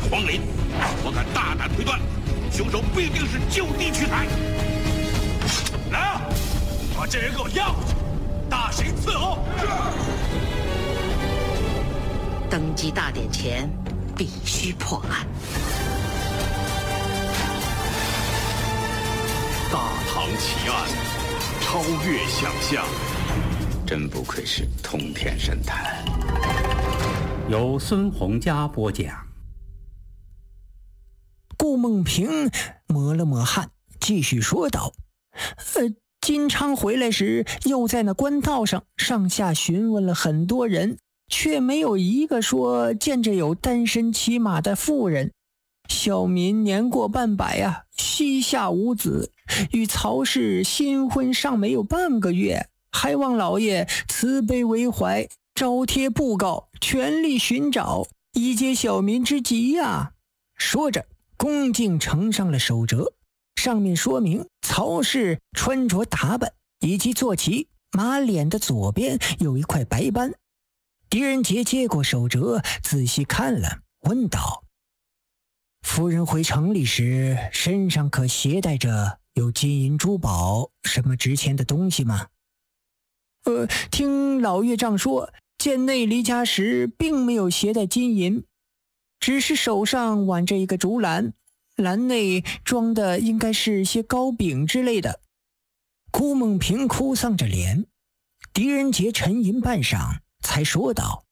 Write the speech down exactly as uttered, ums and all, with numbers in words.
皇陵，我敢大胆推断，凶手必定是就地取材。来啊，把这人给我押回去，大刑伺候。 登基大典前必须破案。 大唐奇案，超越想象。 真不愧是通天神探。 由孙洪佳播讲。 顾梦平抹了抹汗，继续说道：呃，金昌回来时，又在那官道上上下询问了很多人，却没有一个说见着有单身骑马的妇人。小民年过半百啊，膝下无子，与曹氏新婚尚没有半个月，还望老爷慈悲为怀，招贴布告，全力寻找，以解小民之急呀、啊。说着恭敬呈上了手折，上面说明曹氏穿着打扮以及坐骑，马脸的左边有一块白斑。狄仁杰接过手折，仔细看了，问道：夫人回城里时，身上可携带着有金银珠宝什么值钱的东西吗？呃，听老岳丈说，见内离家时并没有携带金银，只是手上挽着一个竹篮，篮内装的应该是些糕饼之类的。顾梦平哭丧着脸，狄仁杰沉吟半晌，才说道：